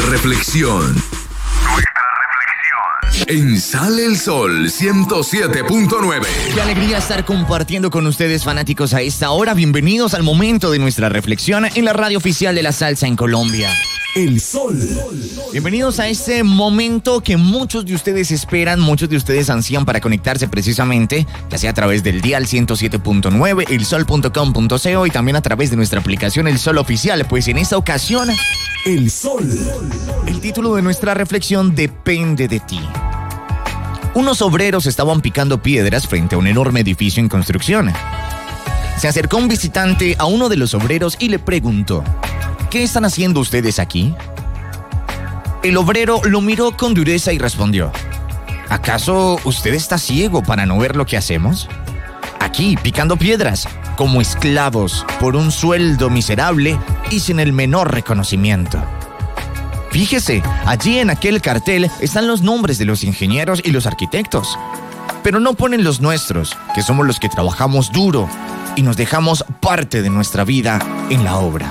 reflexión. En Sale el Sol 107.9. Qué alegría estar compartiendo con ustedes, fanáticos, a esta hora. Bienvenidos al momento de nuestra reflexión en la radio oficial de la salsa en Colombia. El Sol. Bienvenidos a este momento que muchos de ustedes esperan, muchos de ustedes ansían para conectarse precisamente, ya sea a través del dial 107.9, elsol.com.co y también a través de nuestra aplicación El Sol Oficial. Pues en esta ocasión, El Sol. El título de nuestra reflexión depende de ti. Unos obreros estaban picando piedras frente a un enorme edificio en construcción. Se acercó un visitante a uno de los obreros y le preguntó: ¿qué están haciendo ustedes aquí? El obrero lo miró con dureza y respondió: ¿acaso usted está ciego para no ver lo que hacemos? Aquí, picando piedras, como esclavos, por un sueldo miserable y sin el menor reconocimiento. Fíjese, allí en aquel cartel están los nombres de los ingenieros y los arquitectos, pero no ponen los nuestros, que somos los que trabajamos duro y nos dejamos parte de nuestra vida en la obra.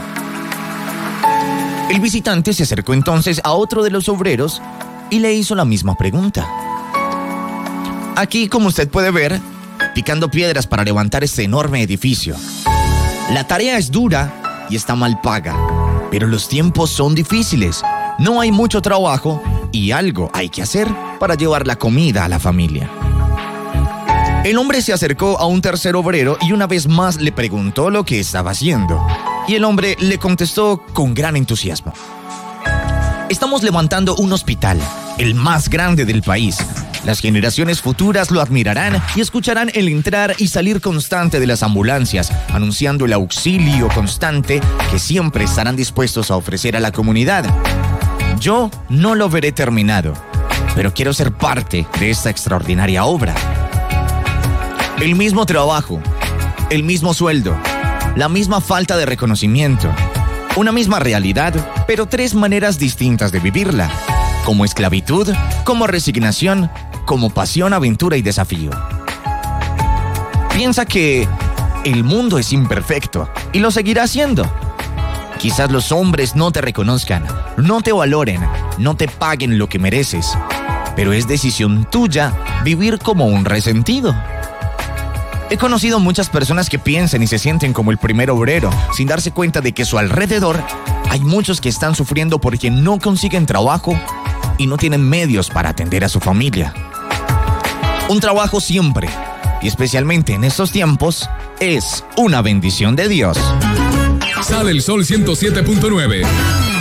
El visitante se acercó entonces a otro de los obreros y le hizo la misma pregunta. Aquí, como usted puede ver, picando piedras para levantar este enorme edificio. La tarea es dura y está mal paga, pero los tiempos son difíciles. No hay mucho trabajo y algo hay que hacer para llevar la comida a la familia. El hombre se acercó a un tercer obrero y una vez más le preguntó lo que estaba haciendo. Y el hombre le contestó con gran entusiasmo: estamos levantando un hospital, el más grande del país. Las generaciones futuras lo admirarán y escucharán el entrar y salir constante de las ambulancias, anunciando el auxilio constante que siempre estarán dispuestos a ofrecer a la comunidad. Yo no lo veré terminado, pero quiero ser parte de esta extraordinaria obra. El mismo trabajo, el mismo sueldo, la misma falta de reconocimiento, una misma realidad, pero tres maneras distintas de vivirla: como esclavitud, como resignación, como pasión, aventura y desafío. Piensa que el mundo es imperfecto y lo seguirá siendo. Quizás los hombres no te reconozcan, no te valoren, no te paguen lo que mereces, pero es decisión tuya vivir como un resentido. He conocido muchas personas que piensan y se sienten como el primer obrero, sin darse cuenta de que a su alrededor hay muchos que están sufriendo porque no consiguen trabajo y no tienen medios para atender a su familia. Un trabajo siempre, y especialmente en estos tiempos, es una bendición de Dios. Sale el Sol 107.9.